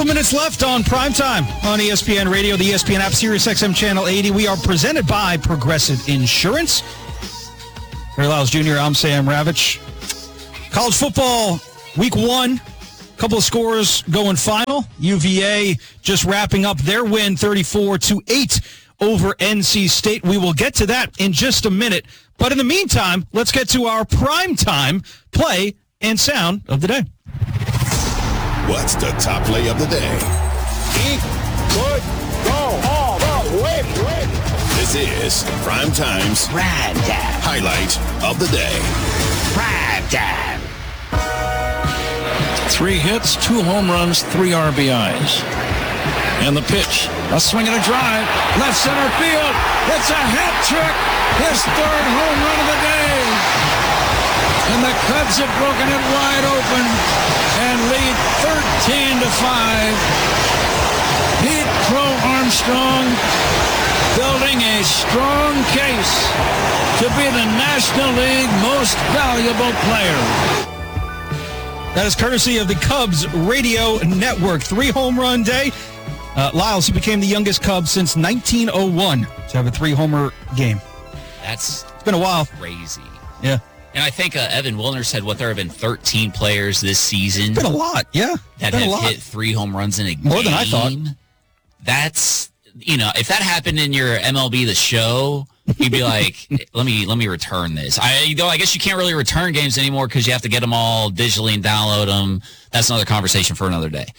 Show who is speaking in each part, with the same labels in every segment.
Speaker 1: Couple minutes left on Primetime on ESPN Radio, the ESPN app, Sirius XM Channel 80. We are presented by Progressive Insurance. Ray Lyles Jr., I'm Sam Ravitch. College football, week 1. Couple of scores going final. UVA just wrapping up their win 34-8 over NC State. We will get to that in just a minute. But in the meantime, let's get to our Primetime play and sound of the day.
Speaker 2: What's the top play of the day?
Speaker 3: Eat, good, go, all the way.
Speaker 2: This is Primetime's highlight of the day.
Speaker 3: Primetime.
Speaker 4: 3 hits, 2 home runs, 3 RBIs. And the pitch, a swing and a drive, left center field. It's a hat trick, his 3rd home run of the day. And the Cubs have broken it wide open and lead 13-5. Pete Crow Armstrong building a strong case to be the National League most valuable player.
Speaker 1: That is courtesy of the Cubs Radio Network. 3 home run day. Lyles, he became the youngest Cub since 1901 to have a 3-homer game.
Speaker 5: It's
Speaker 1: been a while.
Speaker 5: Crazy.
Speaker 1: Yeah.
Speaker 5: And I think Evan Wilner said, there have been 13 players this season.
Speaker 1: It's been a lot, yeah.
Speaker 5: That have hit 3 home runs in a game.
Speaker 1: More than I thought.
Speaker 5: That's, if that happened in your MLB The Show, you'd be like, let me return this. I guess you can't really return games anymore because you have to get them all digitally and download them. That's another conversation for another day.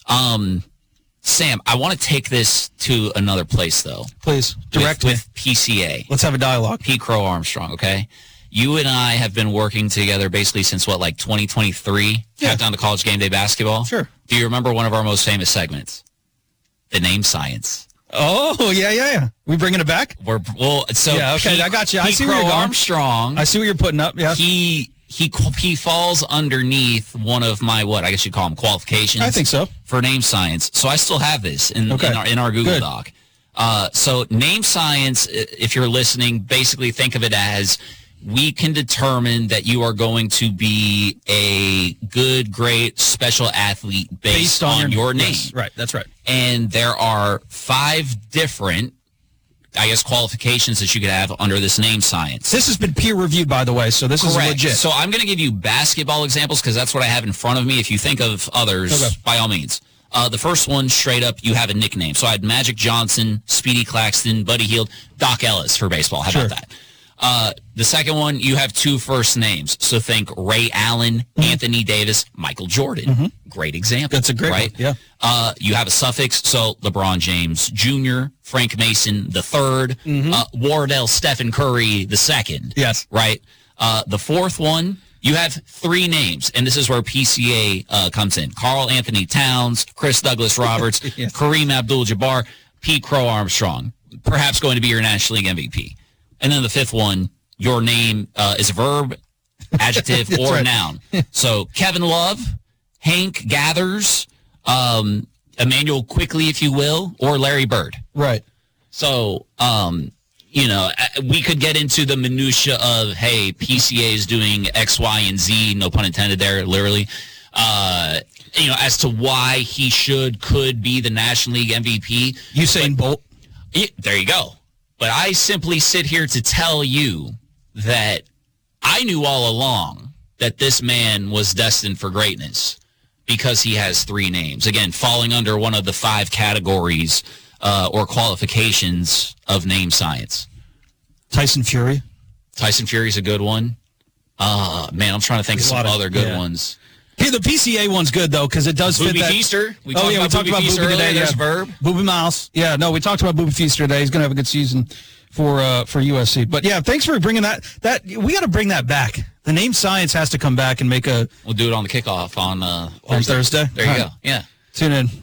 Speaker 5: Sam, I want to take this to another place, though.
Speaker 1: Please, direct
Speaker 5: with PCA.
Speaker 1: Let's have a dialogue.
Speaker 5: Pete Crow Armstrong, okay? You and I have been working together basically since, 2023?
Speaker 1: Yeah.
Speaker 5: Countdown to College Game Day Basketball?
Speaker 1: Sure.
Speaker 5: Do you remember one of our most famous segments? The name science.
Speaker 1: Oh, yeah. We bringing it back?
Speaker 5: Yeah, okay,
Speaker 1: I got you. I see
Speaker 5: Crow
Speaker 1: where you're going.
Speaker 5: Armstrong.
Speaker 1: I see what you're putting up, yeah.
Speaker 5: He falls underneath one of my, I guess you'd call them qualifications.
Speaker 1: I think so.
Speaker 5: For name science. So I still have this in our Google Doc. So name science, if you're listening, basically think of it as we can determine that you are going to be a good, great, special athlete based on your name.
Speaker 1: Yes, right, that's right.
Speaker 5: And there are 5 different, qualifications that you could have under this name science.
Speaker 1: This has been peer-reviewed, by the way, so this is legit.
Speaker 5: So I'm going to give you basketball examples because that's what I have in front of me. If you think of others, by all means. The first one, straight up, you have a nickname. So I had Magic Johnson, Speedy Claxton, Buddy Hield, Doc Ellis for baseball. How about that? The second one, you have 2 first names. So think Ray Allen, Anthony Davis, Michael Jordan. Great example.
Speaker 1: That's a great one, yeah.
Speaker 5: You have a suffix, so LeBron James Jr., Frank Mason III, Wardell Stephen Curry II.
Speaker 1: Yes.
Speaker 5: Right? The fourth one, you have 3 names, and this is where PCA comes in. Karl Anthony Towns, Chris Douglas Roberts,
Speaker 1: Yes.
Speaker 5: Kareem Abdul-Jabbar, Pete Crow Armstrong, perhaps going to be your National League MVP. And then the 5th one, your name is a verb, adjective, or a noun. So Kevin Love, Hank Gathers, Emmanuel Quickly, if you will, or Larry Bird.
Speaker 1: Right.
Speaker 5: So, we could get into the minutia of, hey, PCA is doing X, Y, and Z, no pun intended there, literally, as to why he could be the National League MVP.
Speaker 1: Usain Bolt.
Speaker 5: There you go. But I simply sit here to tell you that I knew all along that this man was destined for greatness because he has 3 names. Again, falling under one of the 5 categories or qualifications of name science.
Speaker 1: Tyson Fury.
Speaker 5: Tyson Fury's a good one. Man, I'm trying to think of some other good ones.
Speaker 1: The PCA one's good, though, because it does fit that.
Speaker 5: Feaster.
Speaker 1: We talked about
Speaker 5: Feaster
Speaker 1: Boobie
Speaker 5: earlier.
Speaker 1: today.
Speaker 5: There's Verb.
Speaker 1: Boobie Miles. Yeah, no, we talked about Boobie Feaster today. He's going to have a good season for USC. But, yeah, thanks for bringing that. We got to bring that back. The name science has to come back and make a...
Speaker 5: We'll do it on the kickoff on
Speaker 1: Thursday.
Speaker 5: There you go. Yeah.
Speaker 1: Tune in.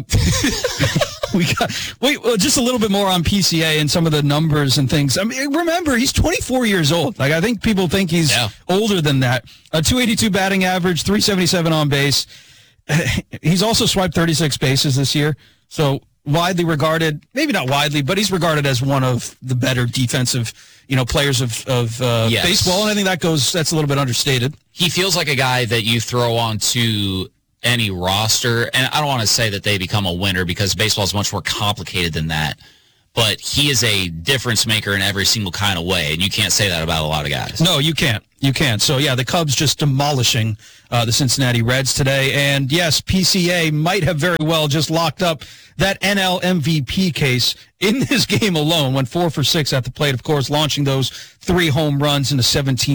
Speaker 1: Just a little bit more on PCA and some of the numbers and things. I mean, remember, he's 24 years old. I think people think he's older than that. A 282 batting average, 377 on base. He's also swiped 36 bases this year. So widely regarded, maybe not widely, but he's regarded as one of the better defensive, players of baseball. And I think that's a little bit understated.
Speaker 5: He feels like a guy that you throw onto any roster, and I don't want to say that they become a winner because baseball is much more complicated than that, but he is a difference maker in every single kind of way, and you can't say that about a lot of guys.
Speaker 1: No, you can't. You can't. So, yeah, the Cubs just demolishing the Cincinnati Reds today. And, yes, PCA might have very well just locked up that NL MVP case in this game alone. Went 4 for 6 at the plate, of course, launching those 3 home runs in a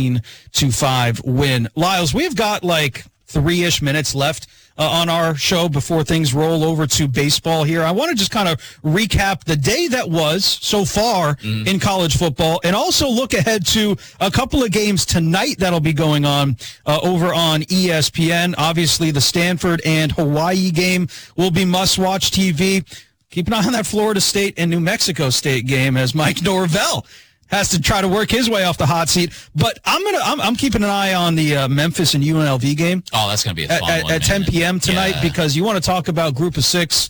Speaker 1: 17-5 win. Lyles, we've got like 3-ish minutes left on our show before things roll over to baseball here. I want to just kind of recap the day that was so far in college football and also look ahead to a couple of games tonight that'll be going on over on ESPN. Obviously, the Stanford and Hawaii game will be must-watch TV. Keep an eye on that Florida State and New Mexico State game as Mike Norvell has to try to work his way off the hot seat. But I'm keeping an eye on the Memphis and UNLV game.
Speaker 5: Oh, that's going to be a fun one,
Speaker 1: at 10 p.m. tonight because you want to talk about group of 6,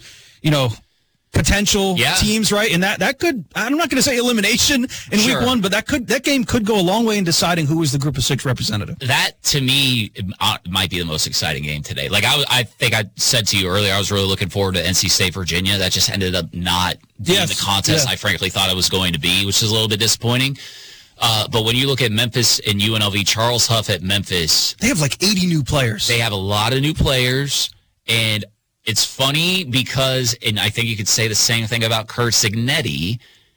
Speaker 1: potential teams, right? And that could, I'm not going to say elimination in week 1, but that game could go a long way in deciding who is the group of 6 representative.
Speaker 5: That, to me, might be the most exciting game today. Like, I think I said to you earlier, I was really looking forward to NC State, Virginia. That just ended up not being the contest I frankly thought it was going to be, which is a little bit disappointing. But when you look at Memphis and UNLV, Charles Huff at Memphis.
Speaker 1: They have like 80 new players.
Speaker 5: They have a lot of new players, and it's funny because, and I think you could say the same thing about Curt Cignetti.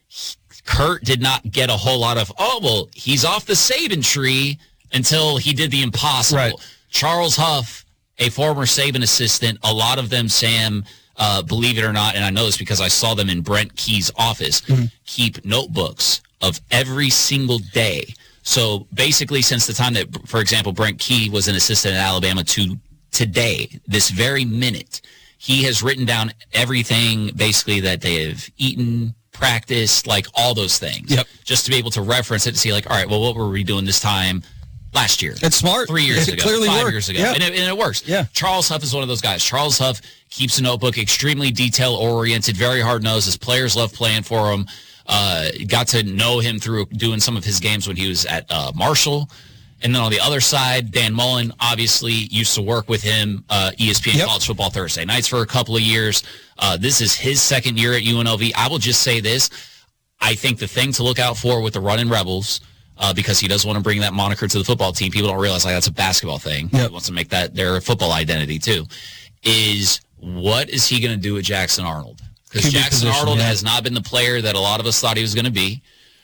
Speaker 5: Curt did not get a whole lot of, he's off the Saban tree until he did the impossible.
Speaker 1: Right.
Speaker 5: Charles Huff, a former Saban assistant, a lot of them, Sam, believe it or not, and I know this because I saw them in Brent Key's office, keep notebooks of every single day. So basically since the time that, for example, Brent Key was an assistant at Alabama to today, this very minute, he has written down everything basically that they have eaten, practiced, like all those things.
Speaker 1: Yep.
Speaker 5: Just to be able to reference it to see like, all right, well, what were we doing this time last year?
Speaker 1: It's smart.
Speaker 5: 3 years ago,
Speaker 1: clearly
Speaker 5: 5
Speaker 1: worked.
Speaker 5: years ago.
Speaker 1: Yeah.
Speaker 5: And it works.
Speaker 1: Yeah.
Speaker 5: Charles Huff is one of those guys. Charles Huff keeps a notebook, extremely detail-oriented, very hard-nosed. His players love playing for him. Got to know him through doing some of his games when he was at Marshall. And then on the other side, Dan Mullen obviously used to work with him, ESPN College Football Thursday nights for a couple of years. This is his second year at UNLV. I will just say this. I think the thing to look out for with the Runnin' Rebels, because he does want to bring that moniker to the football team, people don't realize that's a basketball thing. He wants to make that their football identity too, is what is he going to do with Jackson Arnold? Because Jackson Arnold has not been the player that a lot of us thought he was going to be.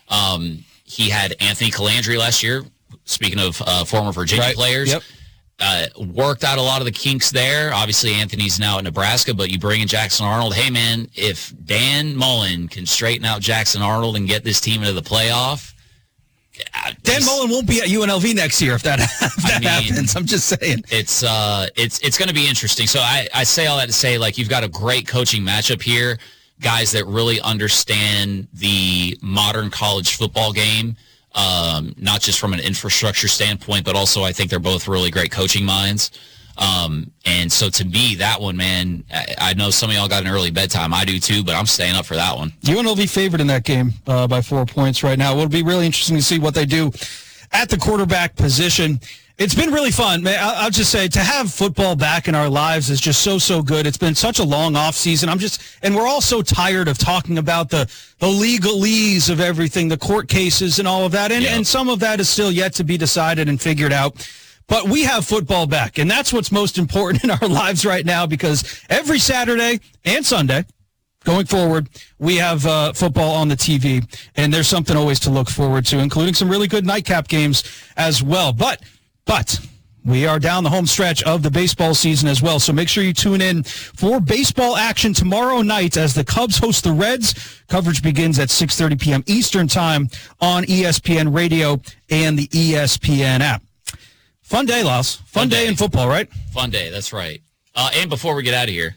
Speaker 5: He had Anthony Calandri last year. Speaking of former Virginia players, worked out a lot of the kinks there. Obviously, Anthony's now at Nebraska, but you bring in Jackson Arnold. Hey, man, if Dan Mullen can straighten out Jackson Arnold and get this team into the playoff.
Speaker 1: Dan Mullen won't be at UNLV next year if that happens. I'm just saying.
Speaker 5: It's going to be interesting. So I say all that to say, like, you've got a great coaching matchup here, guys that really understand the modern college football game. Not just from an infrastructure standpoint, but also I think they're both really great coaching minds. And so to me, that one, man, I know some of y'all got an early bedtime. I do too, but I'm staying up for that one.
Speaker 1: UNLV favored in that game by 4 points right now. It'll be really interesting to see what they do at the quarterback position. It's been really fun, man. I'll just say to have football back in our lives is just so good. It's been such a long off season. And we're all so tired of talking about the legalese of everything, the court cases and all of that. And some of that is still yet to be decided and figured out. But we have football back, and that's what's most important in our lives right now, because every Saturday and Sunday going forward, we have football on the TV, and there's something always to look forward to, including some really good nightcap games as well. But we are down the home stretch of the baseball season as well, so make sure you tune in for baseball action tomorrow night as the Cubs host the Reds. Coverage begins at 6:30 p.m. Eastern Time on ESPN Radio and the ESPN app. Fun day, Lals. Fun day in football, right?
Speaker 5: Fun day, that's right. And before we get out of here,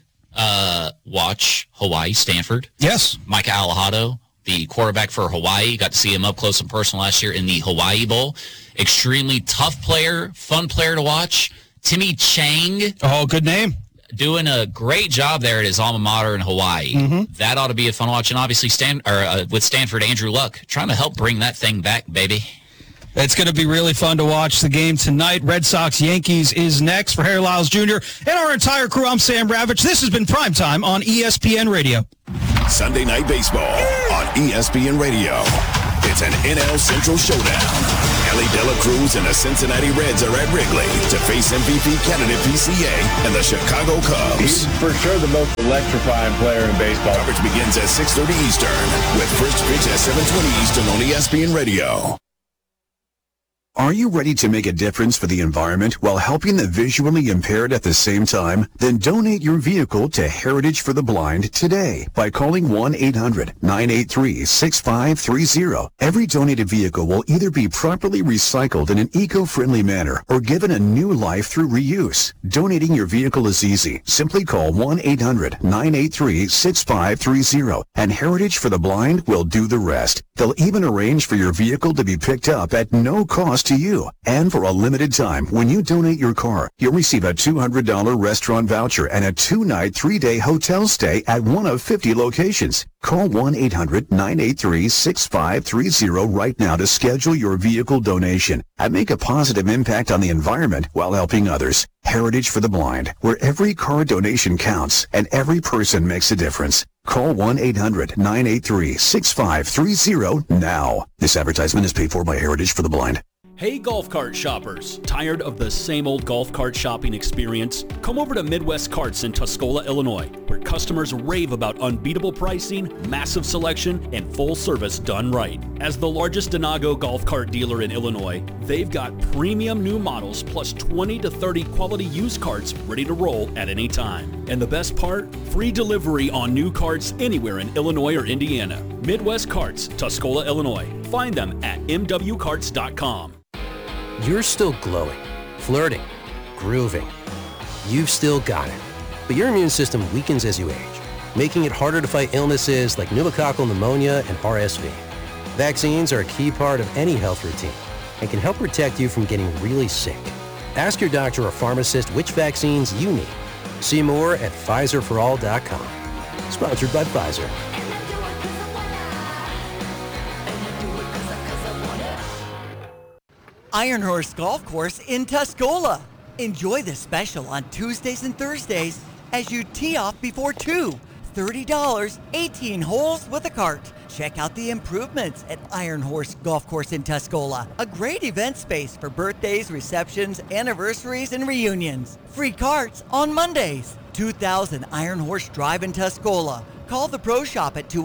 Speaker 5: watch Hawaii, Stanford.
Speaker 1: Yes.
Speaker 5: Micah Alejado, the quarterback for Hawaii. Got to see him up close and personal last year in the Hawaii Bowl. Extremely tough player, fun player to watch. Timmy Chang.
Speaker 1: Oh, good name.
Speaker 5: Doing a great job there at his alma mater in Hawaii. Mm-hmm. That ought to be a fun watch. And obviously, with Stanford, Andrew Luck, trying to help bring that thing back, baby.
Speaker 1: It's going to be really fun to watch the game tonight. Red Sox Yankees is next. For Harry Lyles Jr. and our entire crew, I'm Sam Ravitch. This has been Primetime on ESPN Radio.
Speaker 2: Sunday Night Baseball on ESPN Radio. It's an NL Central showdown. Ellie De La Cruz and the Cincinnati Reds are at Wrigley to face MVP candidate PCA and the Chicago Cubs.
Speaker 3: He's for sure the most electrifying player in baseball.
Speaker 2: Coverage begins at 6:30 Eastern with first pitch at 7:20 Eastern on ESPN Radio.
Speaker 6: Are you ready to make a difference for the environment while helping the visually impaired at the same time? Then donate your vehicle to Heritage for the Blind today by calling 1-800-983-6530. Every donated vehicle will either be properly recycled in an eco-friendly manner or given a new life through reuse. Donating your vehicle is easy. Simply call 1-800-983-6530 and Heritage for the Blind will do the rest. They'll even arrange for your vehicle to be picked up at no cost to you. And for a limited time, when you donate your car, you'll receive a $200 restaurant voucher and a 2-night, 3-day hotel stay at one of 50 locations. Call 1-800-983-6530 right now to schedule your vehicle donation and make a positive impact on the environment while helping others. Heritage for the Blind, where every car donation counts and every person makes a difference. Call 1-800-983-6530 now. This advertisement is paid for by Heritage for the Blind.
Speaker 7: Hey golf cart shoppers, tired of the same old golf cart shopping experience? Come over to Midwest Carts in Tuscola, Illinois, where customers rave about unbeatable pricing, massive selection, and full service done right. As the largest Denago golf cart dealer in Illinois, they've got premium new models plus 20 to 30 quality used carts ready to roll at any time. And the best part? Free delivery on new carts anywhere in Illinois or Indiana. Midwest Carts, Tuscola, Illinois. Find them at mwcarts.com.
Speaker 8: You're still glowing, flirting, grooving. You've still got it. But your immune system weakens as you age, making it harder to fight illnesses like pneumococcal pneumonia and RSV. Vaccines are a key part of any health routine and can help protect you from getting really sick. Ask your doctor or pharmacist which vaccines you need. See more at PfizerForAll.com. Sponsored by Pfizer.
Speaker 9: Iron Horse Golf Course in Tuscola. Enjoy the special on Tuesdays and Thursdays as you tee off before 2. $30, 18 holes with a cart. Check out the improvements at Iron Horse Golf Course in Tuscola. A great event space for birthdays, receptions, anniversaries, and reunions. Free carts on Mondays. 2000 Iron Horse Drive in Tuscola. Call the Pro Shop at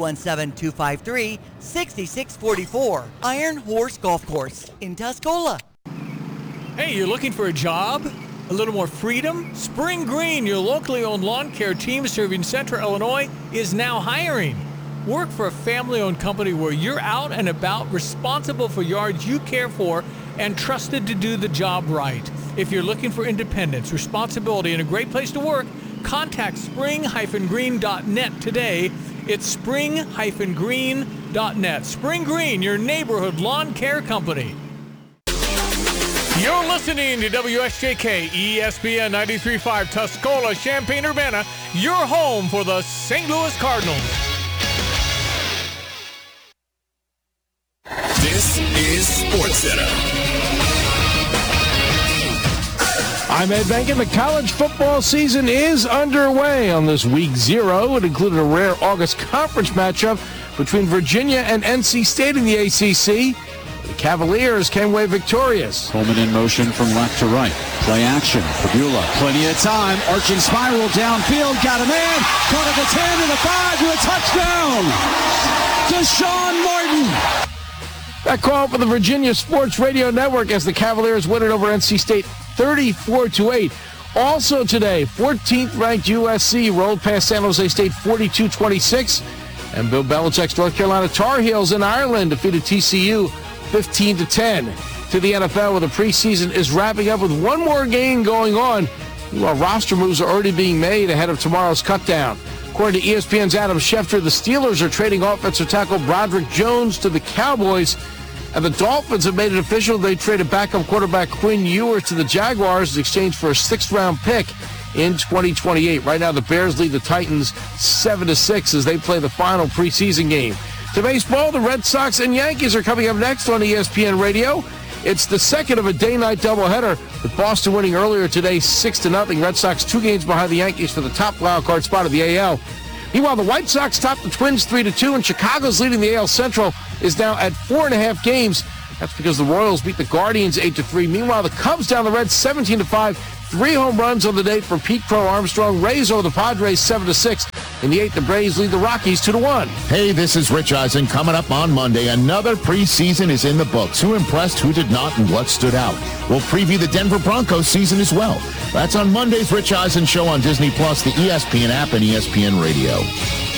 Speaker 9: 217-253-6644. Iron Horse Golf Course in Tuscola.
Speaker 10: Hey, you're looking for a job? A little more freedom? Spring Green, your locally owned lawn care team serving Central Illinois, is now hiring. Work for a family-owned company where you're out and about, responsible for yards you care for, and trusted to do the job right. If you're looking for independence, responsibility, and a great place to work, contact spring-green.net today. It's spring-green.net. Spring Green, your neighborhood lawn care company. You're listening to WSJK ESPN 93.5 Tuscola, Champaign-Urbana, your home for the St. Louis Cardinals.
Speaker 2: This is SportsCenter.
Speaker 11: I'm Ed Benkin. The college football season is underway on this week 0. It included a rare August conference matchup between Virginia and NC State in the ACC. The Cavaliers came away victorious.
Speaker 12: Coleman in motion from left to right. Play action. Pagula, plenty of time. Arching spiral downfield. Got a man. Caught at the 10 to the 5 to a touchdown. Deshaun Martin.
Speaker 11: That call for the Virginia Sports Radio Network as the Cavaliers win it over NC State 34-8. Also today, 14th-ranked USC rolled past San Jose State 42-26. And Bill Belichick's North Carolina Tar Heels in Ireland defeated TCU 15-10. To the NFL, where the preseason is wrapping up with one more game going on. While roster moves are already being made ahead of tomorrow's cutdown. According to ESPN's Adam Schefter, the Steelers are trading offensive tackle Broderick Jones to the Cowboys. And the Dolphins have made it official they traded backup quarterback Quinn Ewers to the Jaguars in exchange for a 6th-round pick in 2028. Right now, the Bears lead the Titans 7-6 as they play the final preseason game. To baseball, the Red Sox and Yankees are coming up next on ESPN Radio. It's the second of a day-night doubleheader, with Boston winning earlier today 6-0. Red Sox 2 games behind the Yankees for the top wild card spot of the AL. Meanwhile, the White Sox topped the Twins 3-2, and Chicago's leading the AL Central is now at 4.5 games. That's because the Royals beat the Guardians 8-3. Meanwhile, the Cubs down the Reds 17-5. 3 home runs on the day for Pete Crow Armstrong. Rays over the Padres 7-6. In the 8th, the Braves lead the Rockies 2-1.
Speaker 13: Hey, this is Rich Eisen. Coming up on Monday, another preseason is in the books. Who impressed, who did not, and what stood out? We'll preview the Denver Broncos season as well. That's on Monday's Rich Eisen Show on Disney+, the ESPN app, and ESPN Radio.